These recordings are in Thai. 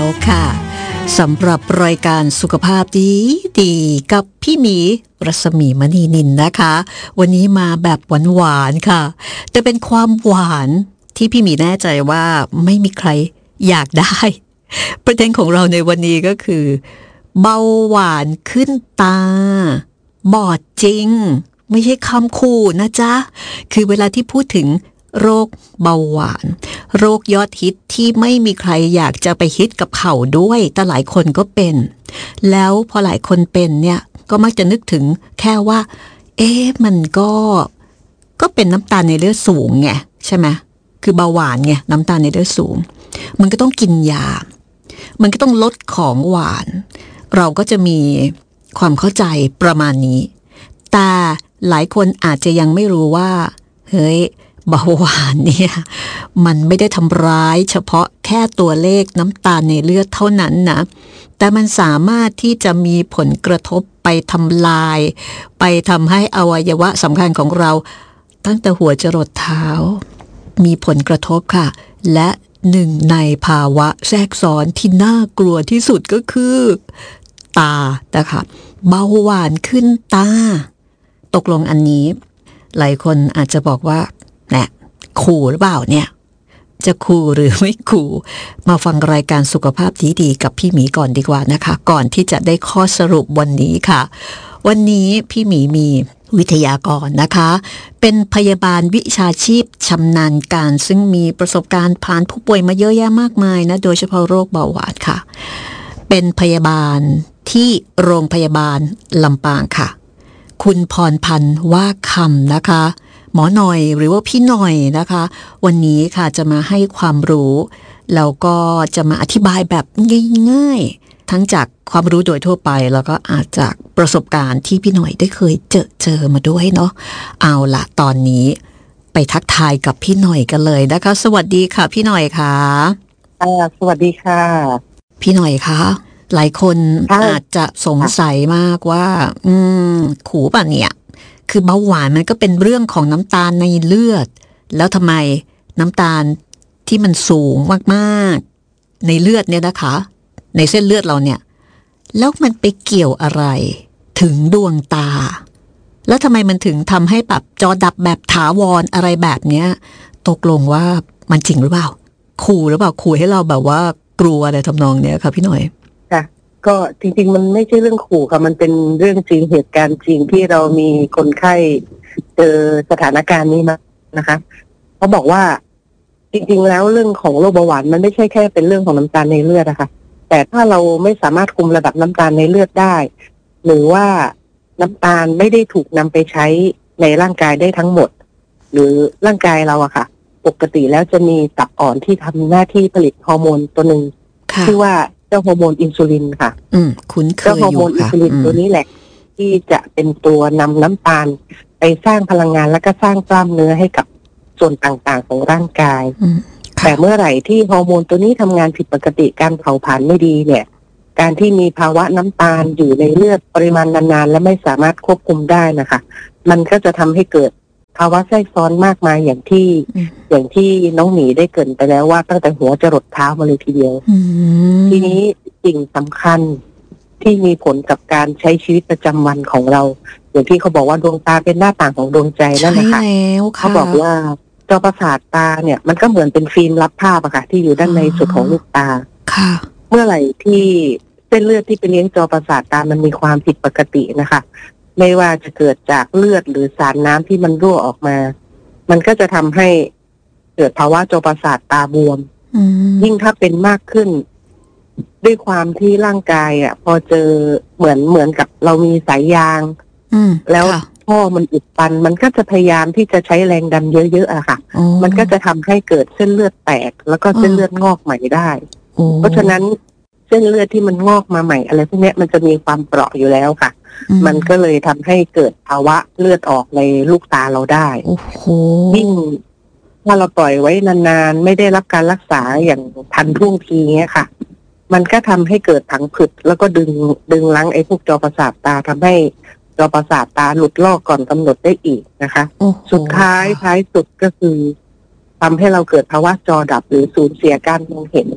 ค่ะสำหรับรายการสุขภาพดีกับพี่หมีรัศมีมณีนินนะคะวันนี้มาแบบหวานๆค่ะแต่เป็นความหวานที่พี่หมีแน่ใจว่าไม่มีใครอยากได้ประเด็นของเราในวันนี้ก็คือเบาหวานขึ้นตาบอดจริงไม่ใช่คำขู่นะจ๊ะคือเวลาที่พูดถึงโรคเบาหวานโรคยอดฮิตที่ไม่มีใครอยากจะไปฮิตกับเขาด้วยแต่หลายคนก็เป็นแล้วพอหลายคนเป็นเนี่ยก็มักจะนึกถึงแค่ว่ามันก็เป็นน้ำตาลในเลือดสูงไงใช่ไหมคือเบาหวานไงน้ำตาลในเลือดสูงมันก็ต้องกินยามันก็ต้องลดของหวานเราก็จะมีความเข้าใจประมาณนี้แต่หลายคนอาจจะยังไม่รู้ว่าเฮ้ยเบาหวานเนี่ยมันไม่ได้ทำร้ายเฉพาะแค่ตัวเลขน้ำตาลในเลือดเท่านั้นนะแต่มันสามารถที่จะมีผลกระทบไปทำลายไปทำให้อวัยวะสำคัญของเราตั้งแต่หัวจรดเท้ามีผลกระทบค่ะและหนึ่งในภาวะแทรกซ้อนที่น่ากลัวที่สุดก็คือตานะคะเบาหวานขึ้นตาตกลงอันนี้หลายคนอาจจะบอกว่าแหละขู่หรือเปล่าเนี่ยจะขู่หรือไม่ขู่มาฟังรายการสุขภาพดีๆกับพี่หมีก่อนดีกว่านะคะก่อนที่จะได้ข้อสรุปวันนี้ค่ะวันนี้พี่หมีมีวิทยากรนะคะเป็นพยาบาลวิชาชีพชำนาญการซึ่งมีประสบการณ์ผ่านผู้ป่วยมาเยอะแยะมากมายนะโดยเฉพาะโรคเบาหวานค่ะเป็นพยาบาลที่โรงพยาบาลลำปางค่ะคุณพรพันธ์ว่าคำนะคะหมอหน่อยหรือว่าพี่หน่อยนะคะวันนี้ค่ะจะมาให้ความรู้แล้วก็จะมาอธิบายแบบง่ายๆทั้งจากความรู้โดยทั่วไปแล้วก็อาจจากประสบการณ์ที่พี่หน่อยได้เคยเจอมาด้วยเนาะเอาล่ะตอนนี้ไปทักทายกับพี่หน่อยกันเลยนะคะสวัสดีค่ะพี่หน่อยค่ะสวัสดีค่ะพี่หน่อยคะหลายคนอาจจะสงสัยมากว่าขู่ป่ะเนี่ยคือเบาหวานมันก็เป็นเรื่องของน้ำตาลในเลือดแล้วทำไมน้ำตาลที่มันสูงมากๆในเลือดเนี่ยนะคะในเส้นเลือดเราเนี่ยแล้วมันไปเกี่ยวอะไรถึงดวงตาแล้วทำไมมันถึงทำให้แบบจอดับแบบถาวรอะไรแบบเนี้ยตกลงว่ามันจริงหรือเปล่าขู่หรือเปล่าขู่ให้เราแบบว่ากลัวอะไรทำนองเนี้ยค่ะพี่หน่อยค่ะก็จริงๆมันไม่ใช่เรื่องขู่ค่ะมันเป็นเรื่องจริงเหตุการณ์จริงที่เรามีคนไข้เจอสถานการณ์นี้มานะคะเขาบอกว่าจริงๆแล้วเรื่องของโรคเบาหวานมันไม่ใช่แค่เป็นเรื่องของน้ำตาลในเลือดนะคะแต่ถ้าเราไม่สามารถคุมระดับน้ำตาลในเลือดได้หรือว่าน้ำตาลไม่ได้ถูกนำไปใช้ในร่างกายได้ทั้งหมดหรือร่างกายเราอะค่ะปกติแล้วจะมีตับอ่อนที่ทำหน้าที่ผลิตฮอร์โมนตัวหนึ่งชื่อว่าเจ้าฮอร์โมนอินซูลินค่ะคุ้นเคยอยู่ค่ะเจ้าฮอร์โมนอินซูลินตัวนี้แหละที่จะเป็นตัวนำน้ำตาลไปสร้างพลังงานและก็สร้างกล้ามเนื้อให้กับส่วนต่างๆของร่างกายแต่เมื่อไหร่ที่ฮอร์โมนตัวนี้ทำงานผิดปกติการเผาผลาญไม่ดีเนี่ยการที่มีภาวะน้ำตาลอยู่ในเลือดปริมาณนานๆและไม่สามารถควบคุมได้นะคะมันก็จะทำให้เกิดภาวะแทรกซ้อนมากมายอย่างที่น้องหมีได้เกริ่นไปแล้วว่าตั้งแต่หัวจรดเท้ามาเลยทีเดียวทีนี้สิ่งสำคัญที่มีผลกับการใช้ชีวิตประจำวันของเราอย่างที่เขาบอกว่าดวงตาเป็นหน้าต่างของดวงใจนั่นแหละค่ะเขาบอกว่าจอประสาทตาเนี่ยมันก็เหมือนเป็นฟิล์มรับภาพอะค่ะที่อยู่ด้านในสุดของลูกตาค่ะเมื่อไหร่ที่เส้นเลือดที่ไปเลี้ยงจอประสาทตามันมีความผิดปกตินะคะไม่ว่าจะเกิดจากเลือดหรือสารน้ำที่มันรั่วออกมามันก็จะทำให้เกิดภาวะจอประสาทตาบวมยิ่งถ้าเป็นมากขึ้นด้วยความที่ร่างกายอ่ะพอเจอเหมือนกับเรามีสายยางแล้วท่อมันอุดตันมันก็จะพยายามที่จะใช้แรงดันเยอะๆอะค่ะมันก็จะทำให้เกิดเส้นเลือดแตกแล้วก็เส้นเลือดงอกใหม่ได้เพราะฉะนั้นเส้นเลือดที่มันงอกมาใหม่อะไรพวกนี้มันจะมีความเปราะอยู่แล้วค่ะมันก็เลยทำให้เกิดภาวะเลือดออกในลูกตาเราได้ยิ่งถ้าเราปล่อยไว้นานๆไม่ได้รับการรักษาอย่างทันท่วงทีเงี้ยค่ะมันก็ทำให้เกิดผังผืดแล้วก็ดึงลังไอ้พวกจอประสาทตาทำให้จอประสาทตาหลุดลอกก่อนกำหนดได้อีกนะคะสุดท้ายสุดก็คือทำให้เราเกิดภาวะจอดับหรือสูญเสียการมองเห็น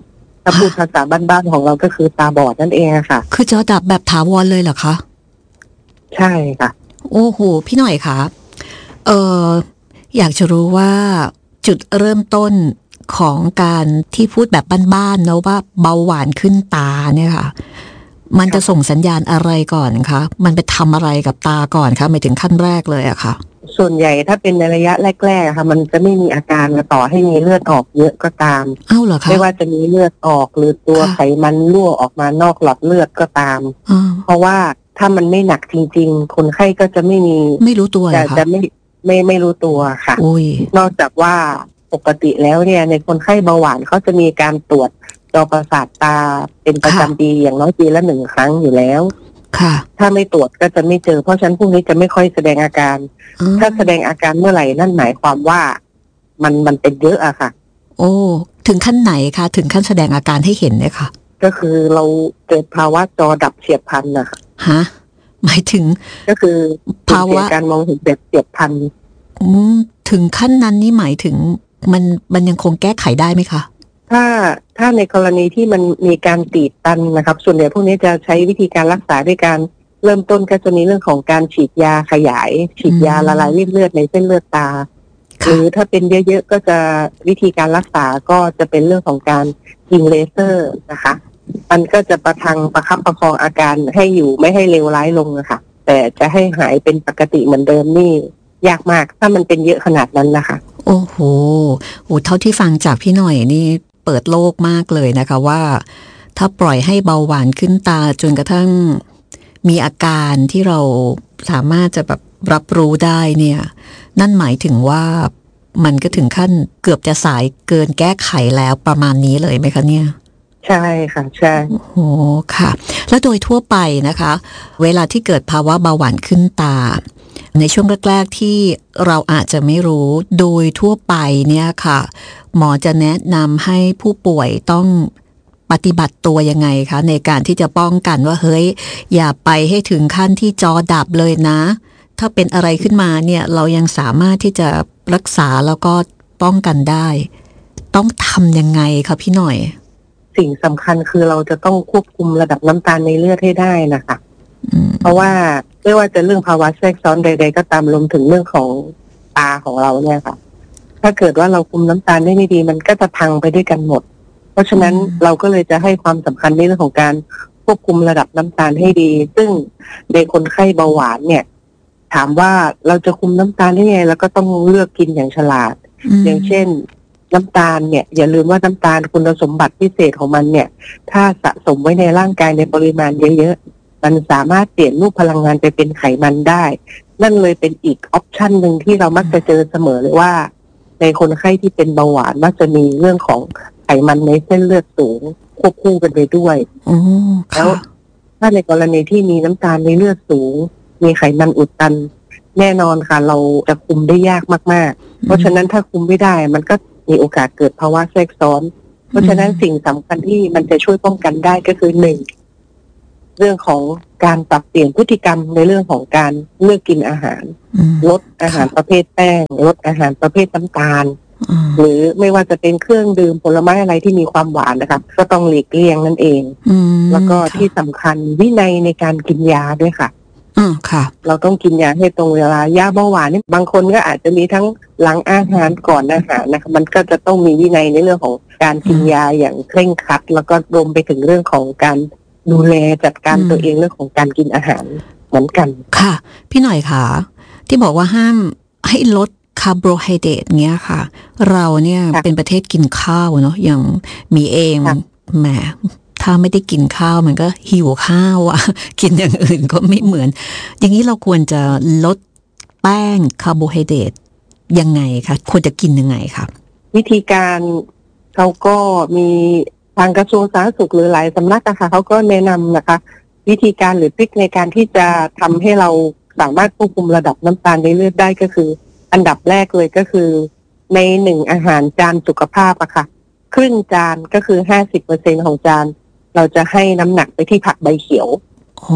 ถ้าพูดภาษาบ้านๆของเราก็คือตาบอดนั่นเองค่ะคือจอดับแบบถาวรเลยเหรอคะใช่ค่ะโอ้โหพี่หน่อยคะเอออยากจะรู้ว่าจุดเริ่มต้นของการที่พูดแบบบ้านๆนะว่าเบาหวานขึ้นตาเนี่ยค่ะมันจะส่งสัญญาณอะไรก่อนคะมันไปทำอะไรกับตาก่อนคะหมายถึงขั้นแรกเลยอะค่ะส่วนใหญ่ถ้าเป็นในระยะแรกๆค่ะมันจะไม่มีอาการต่อให้มีเลือดออกเยอะก็ตามอ้าวเหรอคะไม่ว่าจะมีเลือดออกหรือตัวไขมันรั่วออกมานอกหลอดเลือดก็ตามเพราะว่าถ้ามันไม่หนักจริงๆคนไข้ก็จะไม่รู้ตัวจะไม่รู้ตัวค่ะนอกจากว่าปกติแล้วเนี่ยในคนไข้เบาหวานเขาจะมีการตรวจจอประสาทตาเป็นประจำปีอย่างน้อยปีละ1 ครั้งอยู่แล้วถ้าไม่ตรวจก็จะไม่เจอเพราะฉะนั้นพวกนี้จะไม่ค่อยแสดงอาการถ้าแสดงอาการเมื่อไหร่นั่นหมายความว่ามันเป็นเยอะอะค่ะโอ้ถึงขั้นไหนคะถึงขั้นแสดงอาการให้เห็นเนี่ยค่ะก็คือเราเกิดภาวะจอดับเฉียบพลันนะคะฮะหมายถึงก็คือภาวะการมองเห็นแบบเฉียบพลันถึงขั้นนั้นนี่หมายถึงมันยังคงแก้ไขได้ไหมคะถ้าในกรณีที่มันมีการตีบตันนะครับส่วนใหญ่พวกนี้จะใช้วิธีการรักษาด้วยการเริ่มต้นก็จะมีเรื่องของการฉีดยาขยายฉีดยาละลายริ่มเลือดในเส้นเลือดตาหรือถ้าเป็นเยอะๆก็จะวิธีการรักษาก็จะเป็นเรื่องของการยิงเลเซอร์นะคะมันก็จะประคับประคองอาการให้อยู่ไม่ให้เลวร้ายลงนะคะแต่จะให้หายเป็นปกติเหมือนเดิมนี่ยากมากถ้ามันเป็นเยอะขนาดนั้นนะคะโอ้โหเท่าที่ฟังจากพี่หน่อยนี่เปิดโลกมากเลยนะคะว่าถ้าปล่อยให้เบาหวานขึ้นตาจนกระทั่งมีอาการที่เราสามารถจะแบบรับรู้ได้เนี่ยนั่นหมายถึงว่ามันก็ถึงขั้นเกือบจะสายเกินแก้ไขแล้วประมาณนี้เลยไหมคะเนี่ยใช่ค่ะใช่โอ้ค่ะแล้วโดยทั่วไปนะคะเวลาที่เกิดภาวะเบาหวานขึ้นตาในช่วงแรกๆที่เราอาจจะไม่รู้โดยทั่วไปเนี่ยค่ะหมอจะแนะนำให้ผู้ป่วยต้องปฏิบัติตัวยังไงคะในการที่จะป้องกันว่าเฮ้ยอย่าไปให้ถึงขั้นที่จอดับเลยนะถ้าเป็นอะไรขึ้นมาเนี่ยเรายังสามารถที่จะรักษาแล้วก็ป้องกันได้ต้องทำยังไงคะพี่หน่อยสิ่งสำคัญคือเราจะต้องควบคุมระดับน้ำตาลในเลือดให้ได้นะคะเพราะว่าไม่ว่าจะเรื่องภาวะแทรกซ้อนใดๆก็ตามรวมถึงเรื่องของตาของเราเนี่ยค่ะถ้าเกิดว่าเราคุมน้ำตาลได้ไม่ดีมันก็จะพังไปด้วยกันหมดเพราะฉะนั้นเราก็เลยจะให้ความสำคัญในเรื่องของการควบคุมระดับน้ำตาลให้ดีซึ่งในคนไข้เบาหวานเนี่ยถามว่าเราจะคุมน้ำตาลได้ไงแล้วก็ต้องเลือกกินอย่างฉลาดอย่างเช่นน้ำตาลเนี่ยอย่าลืมว่าน้ำตาลคุณสมบัติพิเศษของมันเนี่ยถ้าสะสมไว้ในร่างกายในปริมาณเยอะๆมันสามารถเปลี่ยนรูปพลังงานไปเป็นไขมันได้นั่นเลยเป็นอีกออปชันหนึ่งที่เรามักจะเจอเสมอเลยว่าในคนไข้ที่เป็นเบาหวานมักจะมีเรื่องของไขมันในเส้นเลือดสูงควบคู่กันไปด้วยแล้วถ้าในกรณีที่มีน้ำตาลในเลือดสูงมีไขมันอุดตันแน่นอนค่ะเราจะคุมได้ยากมากๆเพราะฉะนั้นถ้าคุมไม่ได้มันก็มีโอกาสเกิดภาวะแทรกซ้อนเพราะฉะนั้นสิ่งสำคัญที่มันจะช่วยป้องกันได้ก็คือ1เรื่องของการปรับเปลี่ยนพฤติกรรมในเรื่องของการเลือกกินอาหารลดอาหารประเภทแป้งลดอาหารประเภทน้ำตาลหรือไม่ว่าจะเป็นเครื่องดื่มผลไม้อะไรที่มีความหวานนะคะก็ต้องหลีกเลี่ยงนั่นเองแล้วก็ที่สำคัญวินัยในการกินยาด้วยค่ะค่ะเราต้องกินยาให้ตรงเวลายาเบาหวานนี่บางคนก็อาจจะมีทั้งหลังอาหารก่อนอาหารนะคะมันก็จะต้องมีวินัยในเรื่องของการกินยาอย่างเคร่งครัดแล้วก็รวมไปถึงเรื่องของการดูแลจัดการตัวเองเรื่องของการกินอาหารเหมือนกันค่ะพี่หน่อยค่ะที่บอกว่าห้ามให้ลดคาร์โบไฮเดรตเงี้ยค่ะเราเนี่ยเป็นประเทศกินข้าวเนาะอย่างมีเองแหมถ้าไม่ได้กินข้าวมันก็หิวข้าวอ่ะกินอย่างอื่นก็ไม่เหมือนอย่างนี้เราควรจะลดแป้งคาร์โบไฮเดรตยังไงคะควรจะกินยังไงคะวิธีการเขาก็มีทางกระทรวงสาธารณสุขหรือหลายสำนักนะคะเขาก็แนะนำนะคะวิธีการหรือทริคในการที่จะทำให้เราสามารถควบคุมระดับน้ำตาลในเลือดได้ก็คืออันดับแรกเลยก็คือใน1อาหารจานสุขภาพอะค่ะครึ่งจานก็คือ 50% ของจานเราจะให้น้ำหนักไปที่ผักใบเขียวอ๋อ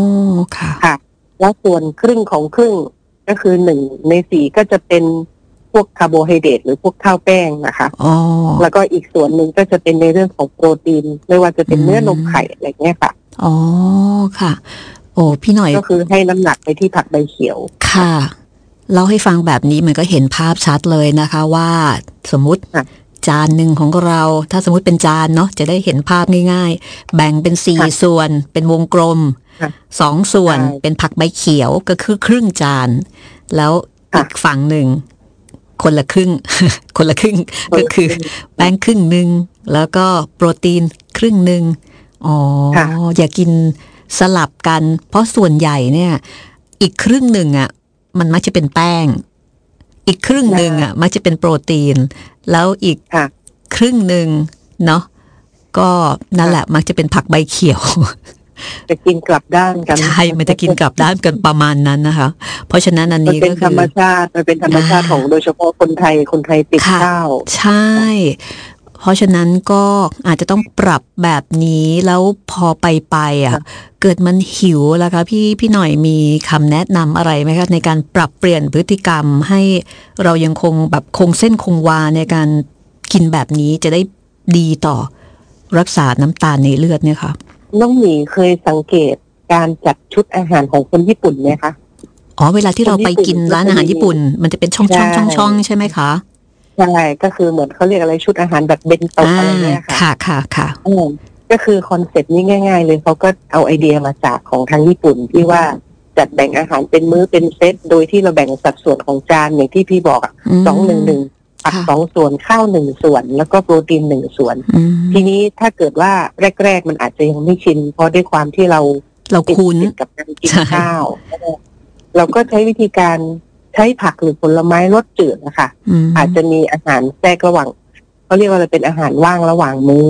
ค่ะแล้วส่วนครึ่งของครึ่งก็คือ1 ใน 4ก็จะเป็นพวกคาร์โบไฮเดรตหรือพวกข้าวแป้งนะคะแล้วก็อีกส่วนหนึ่งก็จะเป็นในเรื่องของโปรตีนไม่ว่าจะเป็นเนื้อนมไข่อะไรเงี้ยค่ะอ๋อค่ะโอ้พี่หน่อยก็คือให้น้ำหนักไปที่ผักใบเขียวค่ะเล่าให้ฟังแบบนี้มันก็เห็นภาพชัดเลยนะคะว่าสมมุติจานหนึ่งของเราถ้าสมมุติเป็นจานเนาะจะได้เห็นภาพง่ายๆแบ่งเป็น4ส่วนเป็นวงกลม2ส่วนเป็นผักใบเขียวก็คือครึ่งจานแล้วอีกฝั่งหนึ่งคนละครึ่ง คนละครึ่งก็คือแป้งครึ่งหนึ่งแล้วก็โปรตีนครึ่งหนึ่งอ๋ออย่ากินสลับกันเพราะส่วนใหญ่เนี่ยอีกครึ่งหนึ่งอ่ะมันมักจะเป็นแป้งอีกครึ่งหนึ่งอ่ะมักจะเป็นโปรตีนแล้วอีกครึ่งหนึ่งเนาะก็นั่นแหละมักจะเป็นผักใบเขียวจะกินกลับด้านกันใช่มันจะกินกลับด้านกันประมาณนั้นนะคะเพราะฉะนั้นอันนี้ก็คือธรรมชาติมันเป็นธรรมชาติของโดยเฉพาะคนไทยติดข้าวใช่เพราะฉะนั้นก็อาจจะต้องปรับแบบนี้แล้วพอไปอ่ะเกิดมันหิวแล้วคะพี่หน่อยมีคำแนะนำอะไรไหมคะในการปรับเปลี่ยนพฤติกรรมให้เรายังคงแบบคงเส้นคงวาในการกินแบบนี้จะได้ดีต่อรักษาน้ำตาลในเลือดเนี่ยค่ะน้องหมีเคยสังเกตการจัดชุดอาหารของคนญี่ปุ่นไหมคะอ๋อเวลาที่เราไปกินร้านอาหารญี่ปุ่นมันจะเป็นช่องใช่ไหมคะใช่ก็คือเหมือนเขาเรียกอะไรชุดอาหารแบบเบนโตะอะไรเนี่ยค่ะค่ะก็คือคอนเซ็ปต์นี้ง่ายๆเลยเขาก็เอาไอเดียมาจากของทางญี่ปุ่นที่ว่าจัดแบ่งอาหารเป็นมื้อเป็นเซตโดยที่เราแบ่งสัดส่วนของจานอย่างที่พี่บอก2-1-1ผัก2ส่วนข้าว1ส่วนแล้วก็โปรตีน1ส่วนทีนี้ถ้าเกิดว่าแรกๆมันอาจจะยังไม่ชินเพราะด้วยความที่เราคุ้นกับการกินข้าวเราก็ใช้วิธีการใช้ผักหรือผลไม้รสจืดนะคะอาจจะมีอาหารแทรกระหว่างเขาเรียกว่าอะไรเป็นอาหารว่างระหว่างมื้อ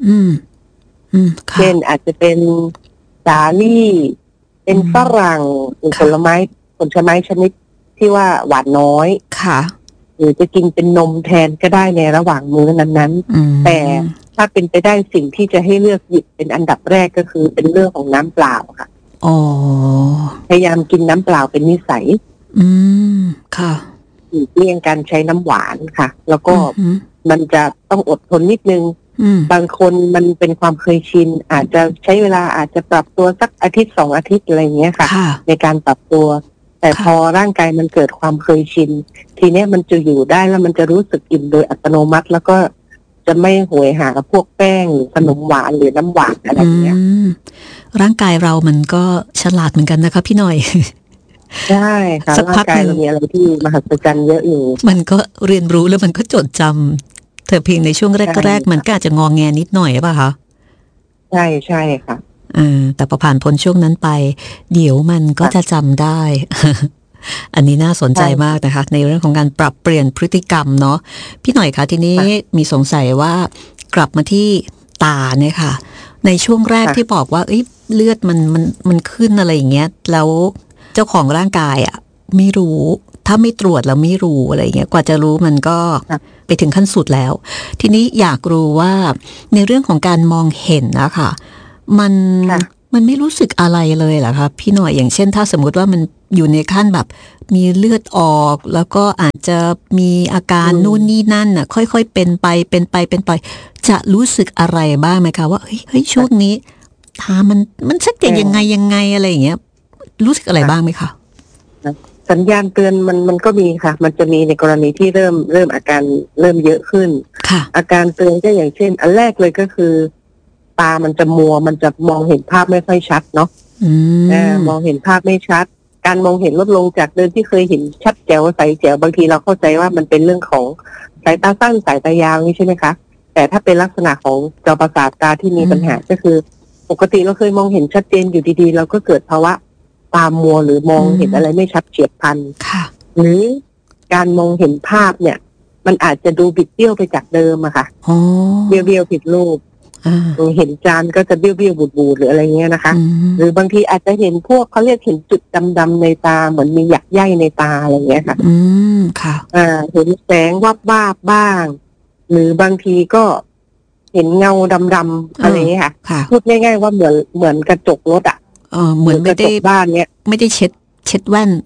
เช่นอาจจะเป็นสาลี่เป็นฝรั่งหรือผลไม้ชนิดที่ว่าหวานน้อยค่ะหรือจะกินเป็นนมแทนก็ได้ในระหว่างมื้อนั้นๆแต่ถ้าเป็นไปได้สิ่งที่จะให้เลือกหยิบเป็นอันดับแรกก็คือเป็นเรื่องของน้ำเปล่าค่ะพยายามกินน้ำเปล่าเป็นนิสัยค่ะเลี่ยงการใช้น้ำหวานค่ะแล้วก็มันจะต้องอดทนนิดนึงบางคนมันเป็นความเคยชินอาจจะใช้เวลาอาจจะปรับตัวสักอาทิตย์2 อาทิตย์อะไรเงี้ยค่ะในการปรับตัวแต่พอร่างกายมันเกิดความเคยชินทีนี้มันจะอยู่ได้แล้วมันจะรู้สึกอิ่มโดยอัตโนมัติแล้วก็จะไม่โหยหาพวกแป้งหรือขนมหวานหรือน้ำหวานอะไรเงี้ยร่างกายเรามันก็ฉลาดเหมือนกันนะคะพี่หน่อยใช่ค่ะร่างกายเรามีอะไรที่มหัศจรรย์เยอะอยู่มันก็เรียนรู้แล้วมันก็จดจำเธอเพียงในช่วงแรกๆมันก็อาจจะงอแงนิดหน่อยป่ะคะใช่ค่ะแต่พอผ่านพ้นช่วงนั้นไปเดี๋ยวมันก็จะจำได้ อันนี้น่าสนใจมากนะคะในเรื่องของการปรับเปลี่ยนพฤติกรรมเนาะพี่หน่อยคะทีนี้มีสงสัยว่ากลับมาที่ตาเนี่ยค่ะในช่วงแรกที่บอกว่าเลือดมันขึ้นอะไรอย่างเงี้ยแล้วเจ้าของร่างกายอ่ะไม่รู้ถ้าไม่ตรวจแล้วไม่รู้อะไรเงี้ยกว่าจะรู้มันก็ไปถึงขั้นสุดแล้วทีนี้อยากรู้ว่าในเรื่องของการมองเห็นนะคะมันไม่รู้สึกอะไรเลยเหรอคะพี่หน่อยอย่างเช่นถ้าสมมุติว่ามันอยู่ในขั้นแบบมีเลือดออกแล้วก็อาจจะมีอาการนู่นนี่นั่นน่ะค่อยๆเป็นไปจะรู้สึกอะไรบ้างไหมคะว่าเฮ้ยช่วงนี้ตามันชักจะยังไงอะไรอย่างเงี้ยรู้สึกอะไรบ้างไหมคะสัญญาณเตือนมันก็มีค่ะมันจะมีในกรณีที่เริ่มอาการเริ่มเยอะขึ้นอาการเตือนก็อย่างเช่นอันแรกเลยก็คือตามันจะมัวมันจะมองเห็นภาพไม่ค่อยชัดเนาะมองเห็นภาพไม่ชัดการมองเห็นลดลงจากเดิมที่เคยเห็นชัดแจ๋วใสแจ๋วบางทีเราเข้าใจว่ามันเป็นเรื่องของสายตาสั้นสายตายาวนี่ใช่ไหมคะแต่ถ้าเป็นลักษณะของจอประสาทตาที่มีปัญหาก็คือปกติเราเคยมองเห็นชัดเจนอยู่ดีๆเราก็เกิดภาวะตามัวหรือมองเห็นอะไรไม่ชัดเฉียบพลันหรือการมองเห็นภาพเนี่ยมันอาจจะดูบิดเบี้ยวไปจากเดิมอะค่ะเบี้ยวผิดรูปเห็นจานก็จะเบี้ยวบูดหรืออะไรเงี้ยนะคะหรือบางทีอาจจะเห็นพวกเขาเรียกเห็นจุดดำๆในตาเหมือนมีหยักใยในตาอะไรเงี้ยค่ะค่ะเห็นแสงวับบ้างหรือบางทีก็เห็นเงาดำๆอะไรเงี้ยค่ะพูดง่ายๆว่าเหมือนกระจกรถอะเหมือนไม่ได้บ้านเนี้ยไม่ได้เช็ดแว่น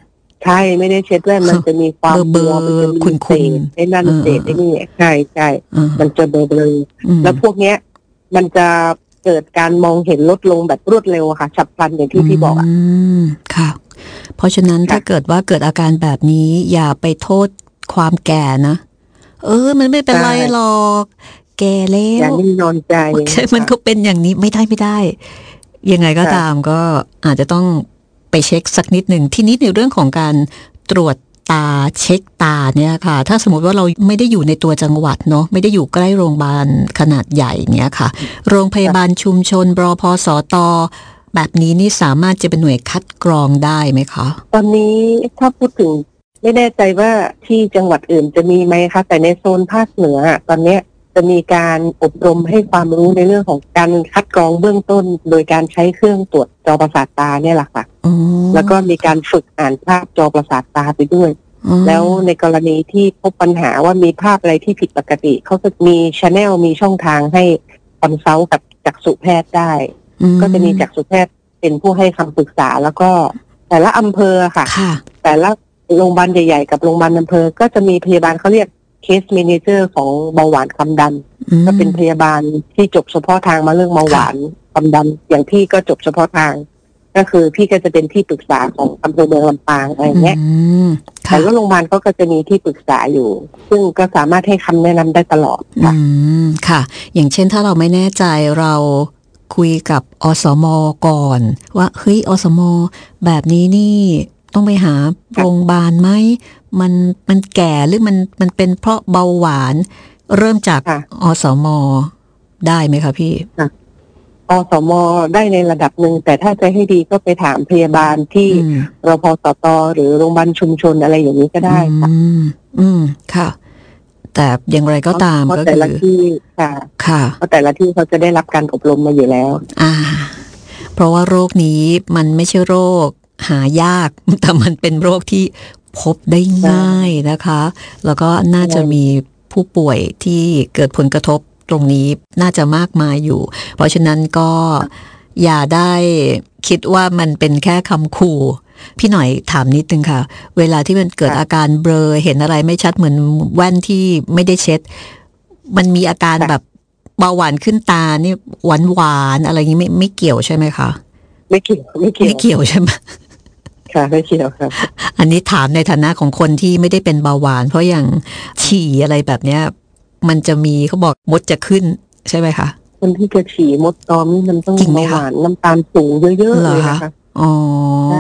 ใช่ไม่ได้เช็ดแว่นมันจะมีความเบลอมันจะมีเศษไอ้นั่นเศษไอ้นี่ใช่มันจะเบลอแล้วพวกเนี้ยมันจะเกิดการมองเห็นลดลงแบบรวดเร็วค่ะฉับพลันอย่างที่พี่บอกค่ะเพราะฉะนั้นถ้าเกิดว่าเกิดอาการแบบนี้อย่าไปโทษความแก่นะมันไม่เป็นไรหรอกแก่แล้วอย่านิ่งนอนใจใช่มันก็เป็นอย่างนี้ไม่ได้ยังไงก็ตามก็อาจจะต้องไปเช็คสักนิดหนึ่งทีนี้ในเรื่องของการตรวจตาเช็คตาเนี่ยค่ะถ้าสมมติว่าเราไม่ได้อยู่ในตัวจังหวัดเนาะไม่ได้อยู่ใกล้โรงพยาบาลขนาดใหญ่เนี้ยค่ะโรงพยาบาลชุมชนบพสตแบบนี้นี่สามารถจะเป็นหน่วยคัดกรองได้ไหมคะตอนนี้ถ้าพูดถึงไม่แน่ใจว่าที่จังหวัดอื่นจะมีไหมคะแต่ในโซนภาคเหนือตอนนี้จะมีการอบรมให้ความรู้ในเรื่องของการคัดกรองเบื้องต้นโดยการใช้เครื่องตรวจจอประสาทตาเนี่ยแหละค่ะแล้วก็มีการฝึกอ่านภาพจอประสาทตาไปด้วยแล้วในกรณีที่พบปัญหาว่ามีภาพอะไรที่ผิดปกติเขาจะมี channel มีช่องทางให้คอนซัลท์กับจักษุแพทย์ได้ก็จะมีจักษุแพทย์เป็นผู้ให้คำปรึกษาแล้วก็แต่ละอำเภอค่ะแต่ละโรงพยาบาลใหญ่ๆกับโรงพยาบาลอำเภอก็จะมีพยาบาลเขาเรียกเคสเมเนเจอร์ของเบาหวานความดันก็เป็นพยาบาลที่จบเฉพาะทางมาเรื่องเบาหวานความดันอย่างพี่ก็จบเฉพาะทางก็คือพี่ก็จะเป็นที่ปรึกษาของอำเภอเมืองลำปางอะไรเงี้ยแต่ว่าโรงพยาบาลก็จะมีที่ปรึกษาอยู่ซึ่งก็สามารถให้คำแนะนำได้ตลอดค่ะอย่างเช่นถ้าเราไม่แน่ใจเราคุยกับอสม.ก่อนว่าเฮ้ยอสม.แบบนี้นี่ต้องไปหาโรงพยาบาลไหมมันแก่หรือมันเป็นเพราะเบาหวานเริ่มจากอสม.ได้ไหมคะพี่อสม.ได้ในระดับหนึ่งแต่ถ้าจะให้ดีก็ไปถามพยาบาลที่รพสต.หรือโรงพยาบาลชุมชนอะไรอย่างนี้ก็ได้ค่ะค่ะแต่อย่างไรก็ตามก็คือแต่ละที่ค่ะเพราะแต่ละที่เขาจะได้รับการอบรมมาอยู่แล้วเพราะว่าโรคนี้มันไม่ใช่โรคหายากแต่มันเป็นโรคที่พบได้ง่ายนะคะแล้วก็น่าจะมีผู้ป่วยที่เกิดผลกระทบตรงนี้น่าจะมากมายอยู่เพราะฉะนั้นก็อย่าได้คิดว่ามันเป็นแค่คำขู่พี่หน่อยถามนิดนึงค่ะเวลาที่มันเกิดอาการเบลอเห็นอะไรไม่ชัดเหมือนแว่นที่ไม่ได้เช็ดมันมีอาการแบบเบาหวานขึ้นตานี่หวานอะไรอย่างนี้ไม่เกี่ยวใช่ไหมคะไม่เกี่ยวใช่ไหมค่ะไม่เกี่ยวครับอันนี้ถามในฐานะของคนที่ไม่ได้เป็นเบาหวานเพราะอย่างฉี่อะไรแบบเนี้ยมันจะมีเขาบอกมดจะขึ้นใช่ไหมคะคนที่จะฉี่มดตอมนี่มันต้องเบาหวานน้ำตาลสูงเยอะๆเลยนะคะใช่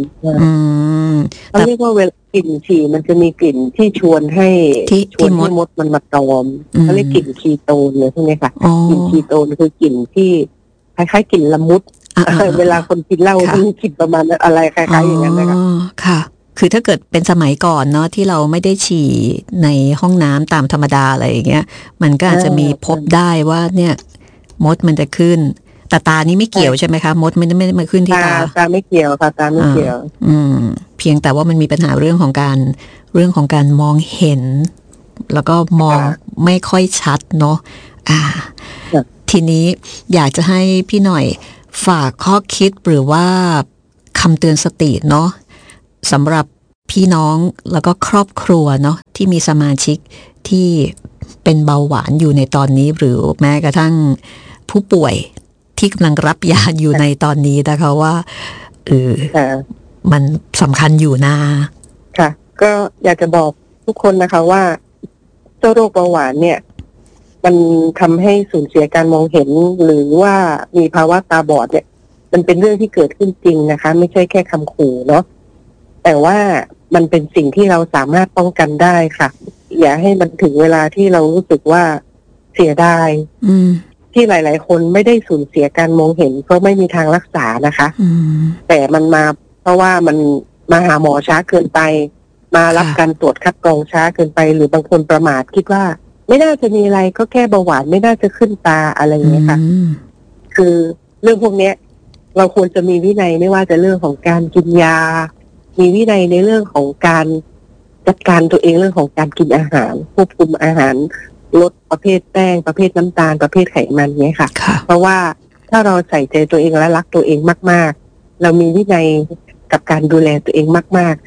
เขาเรียกว่าเวลากลิ่นฉี่มันจะมีกลิ่นที่ชวนให้มดมันมาตอมเขาเรียกกลิ่นคีโตนเลยใช่ไหมคะกลิ่นคีโตนคือกลิ่นที่คล้ายๆกลิ่นละมุดเวลาคนกินเหล้าจะมีกลิ่นประมาณอะไรคล้ายๆอย่างนั้นนะคะค่ะคือถ้าเกิดเป็นสมัยก่อนเนาะที่เราไม่ได้ฉี่ในห้องน้ำตามธรรมดาอะไรอย่างเงี้ยมันก็อาจจะมีพบได้ว่าเนี่ยมดมันจะขึ้นแต่ตานี่ไม่เกี่ยวใช่ไหมคะมดไม่มาขึ้นที่ตาไม่เกี่ยวค่ะตาไม่เกี่ยวเพียงแต่ว่ามันมีปัญหาเรื่องของการมองเห็นแล้วก็มองไม่ค่อยชัดเนาะทีนี้อยากจะให้พี่หน่อยฝากข้อคิดหรือว่าคำเตือนสติเนาะสำหรับพี่น้องแล้วก็ครอบครัวเนาะที่มีสมาชิกที่เป็นเบาหวานอยู่ในตอนนี้หรือแม้กระทั่งผู้ป่วยที่กำลังรับยาอยู่ในตอนนี้นะคะว่ามันสำคัญอยู่นะค่ะก็อยากจะบอกทุกคนนะคะว่าเจ้าโรคเบาหวานเนี่ยมันทำให้สูญเสียการมองเห็นหรือว่ามีภาวะตาบอดเนี่ยมันเป็นเรื่องที่เกิดขึ้นจริงนะคะไม่ใช่แค่คำขู่เนาะแต่ว่ามันเป็นสิ่งที่เราสามารถป้องกันได้ค่ะอย่าให้มันถึงเวลาที่เรารู้สึกว่าเสียดายที่หลายๆคนไม่ได้สูญเสียการมองเห็นเพราะไม่มีทางรักษานะคะแต่มันมาเพราะว่ามันมาหาหมอช้าเกินไปมารับการตรวจคัดกรองช้าเกินไปหรือบางคนประมาทคิดว่าไม่น่าจะมีอะไรก็แค่เบาหวานไม่น่าจะขึ้นตาอะไรอย่างเงี้ยค่ะคือเรื่องพวกนี้เราควรจะมีวินัยไม่ว่าจะเรื่องของการกินยามีวินัยในเรื่องของการจัดการตัวเองเรื่องของการกินอาหารควบคุมอาหารลดประเภทแป้งประเภทน้ำตาลประเภทไขมันเนี้ยค่ะเพราะว่าถ้าเราใส่ใจตัวเองและรักตัวเองมากๆเรามีวินัยกับการดูแลตัวเองมากๆค่ะ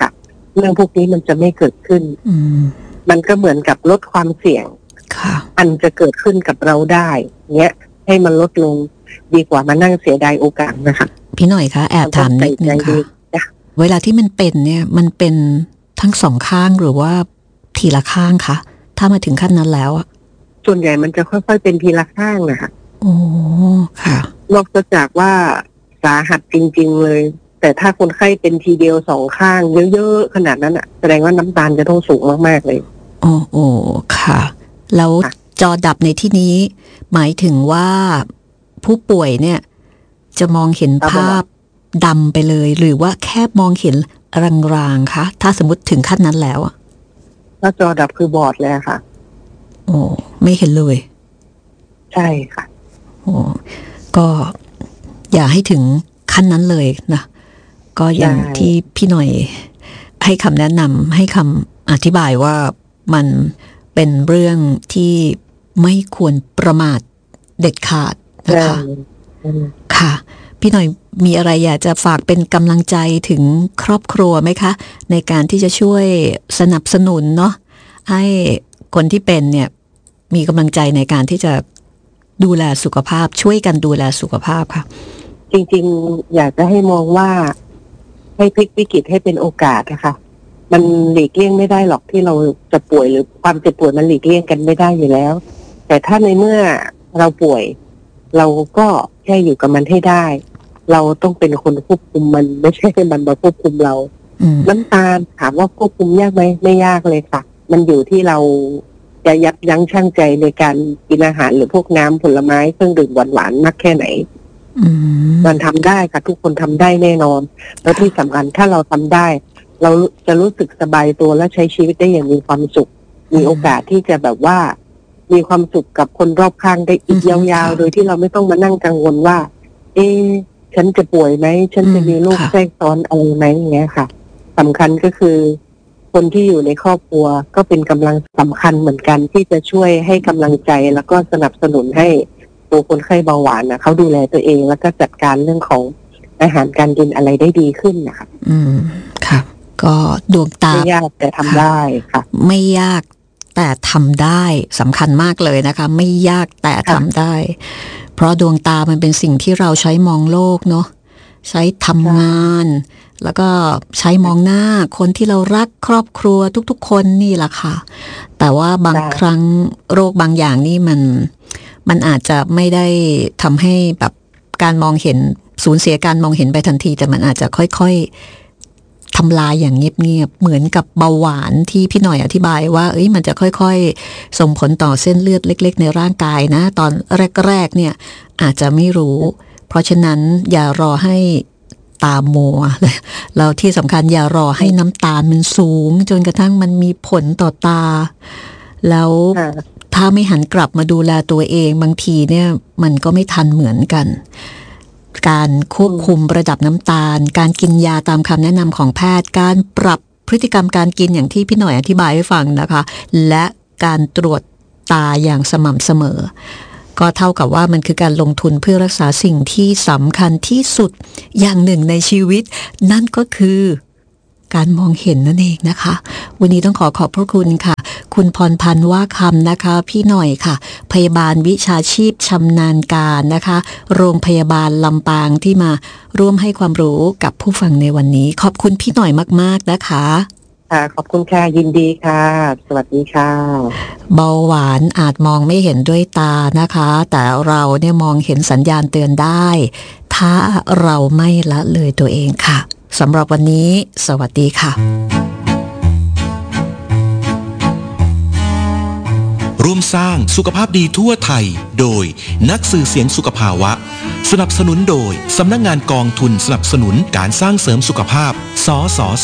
เรื่องพวกนี้มันจะไม่เกิดขึ้นมันก็เหมือนกับลดความเสี่ยงอันจะเกิดขึ้นกับเราได้เนี้ยให้มันลดลงดีกว่ามานั่งเสียดายโอกาสนะคะพี่หน่อยคะแอบถามนิดนึงค่ะเวลาที่มันเป็นเนี่ยมันเป็นทั้งสองข้างหรือว่าทีละข้างคะถ้ามาถึงขั้นนั้นแล้วอะส่วนใหญ่มันจะค่อยๆเป็นทีละข้างนะคะโอ้ค่ะนอกจากว่าสาหัสจริงๆเลยแต่ถ้าคนไข้เป็นทีเดียวสองข้างเยอะๆขนาดนั้นอะแสดงว่าน้ำตาลจะต้องสูงมากๆเลยโอ้ค่ะแล้วจอดับในที่นี้หมายถึงว่าผู้ป่วยเนี่ยจะมองเห็นภาพดำไปเลยหรือว่าแค่มองเห็นรางๆคะถ้าสมมติถึงขั้นนั้นแล้วอะถ้าจอดับคือบอดเลยค่ะโอ้ไม่เห็นเลยใช่ค่ะโอ้ก็อย่าให้ถึงขั้นนั้นเลยนะก็อย่างที่พี่หน่อยให้คำแนะนำให้คำอธิบายว่ามันเป็นเรื่องที่ไม่ควรประมาทเด็ดขาดนะคะค่ะพี่หน่อยมีอะไรอยากจะฝากเป็นกำลังใจถึงครอบครัวไหมคะในการที่จะช่วยสนับสนุนเนาะให้คนที่เป็นเนี่ยมีกำลังใจในการที่จะดูแลสุขภาพช่วยกันดูแลสุขภาพค่ะจริงๆอยากจะให้มองว่าให้พลิกวิกฤตให้เป็นโอกาสนะคะมันหลีกเลี่ยงไม่ได้หรอกที่เราจะป่วยหรือความเจ็บป่วยมันหลีกเลี่ยงกันไม่ได้อยู่แล้วแต่ถ้าในเมื่อเราป่วยเราก็แค่อยู่กับมันให้ได้เราต้องเป็นคนควบคุมมันไม่ใช่ให้มันมาควบคุมเราน้ำตาลถามว่าควบคุมยากไหมไม่ยากเลยค่ะมันอยู่ที่เราจะยับยั้งชั่งใจในการกินอาหารหรือพวกน้ำผลไม้เครื่องดื่มหวานๆมากแค่ไหนมันทำได้ค่ะทุกคนทำได้แน่นอนแล้วที่สำคัญถ้าเราทำได้เราจะรู้สึกสบายตัวและใช้ชีวิตได้อย่างมีความสุขมีโอกาสที่จะแบบว่ามีความสุขกับคนรอบข้างได้อีกยาวๆโดยที่เราไม่ต้องมานั่งกังวลว่าฉันจะป่วยไหมฉันจะมีโรคแทรกซ้อนอะไรไหมอย่างเงี้ยค่ะสำคัญก็คือคนที่อยู่ในครอบครัวก็เป็นกำลังสำคัญเหมือนกันที่จะช่วยให้กำลังใจแล้วก็สนับสนุนให้ตัวคนไข้เบาหวานนะเขาดูแลตัวเองแล้วก็จัดการเรื่องของอาหารการกินอะไรได้ดีขึ้นนะคะค่ะก็ดวงตาไม่ยากแต่ทำได้ค่ะไม่ยากแต่ทำได้สำคัญมากเลยนะคะไม่ยากแต่ทำได้เพราะดวงตามันเป็นสิ่งที่เราใช้มองโลกเนาะใช้ทำงานแล้วก็ใช้มองหน้าคนที่เรารักครอบครัวทุกๆคนนี่แหละค่ะแต่ว่าบางครั้งโรคบางอย่างนี่มันอาจจะไม่ได้ทำให้แบบการมองเห็นสูญเสียการมองเห็นไปทันทีแต่มันอาจจะค่อยๆทำลายอย่างเงียบๆเหมือนกับเบาหวานที่พี่หน่อยอธิบายว่ามันจะค่อยๆส่งผลต่อเส้นเลือดเล็กๆในร่างกายนะตอนแรกๆเนี่ยอาจจะไม่รู้เพราะฉะนั้นอย่ารอให้ตามัวแล้วที่สำคัญอย่ารอให้น้ำตาลมันสูงจนกระทั่งมันมีผลต่อตาแล้วถ้าไม่หันกลับมาดูแลตัวเองบางทีเนี่ยมันก็ไม่ทันเหมือนกันการควบคุมระดับน้ำตาลการกินยาตามคำแนะนำของแพทย์การปรับพฤติกรรมการกินอย่างที่พี่หน่อยอธิบายให้ฟังนะคะและการตรวจตาอย่างสม่ำเสมอก็เท่ากับว่ามันคือการลงทุนเพื่อรักษาสิ่งที่สำคัญที่สุดอย่างหนึ่งในชีวิตนั่นก็คือการมองเห็นนั่นเองนะคะวันนี้ต้องขอบพระคุณค่ะคุณพรพันธ์ว่าคำนะคะพี่หน่อยค่ะพยาบาลวิชาชีพชำนาญการนะคะโรงพยาบาลลำปางที่มาร่วมให้ความรู้กับผู้ฟังในวันนี้ขอบคุณพี่หน่อยมากๆนะคะค่ะขอบคุณค่ะยินดีค่ะสวัสดีค่ะเบาหวานอาจมองไม่เห็นด้วยตานะคะแต่เราเนี่ยมองเห็นสัญญาณเตือนได้ถ้าเราไม่ละเลยตัวเองค่ะสำหรับวันนี้สวัสดีค่ะร่วมสร้างสุขภาพดีทั่วไทยโดยนักสื่อเสียงสุขภาวะสนับสนุนโดยสำนักงานกองทุนสนับสนุนการสร้างเสริมสุขภาพสส